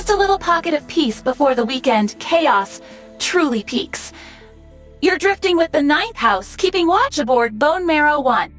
Just a little pocket of peace before the weekend chaos truly peaks. You're drifting with the ninth house, keeping watch aboard Bone Marrow 1.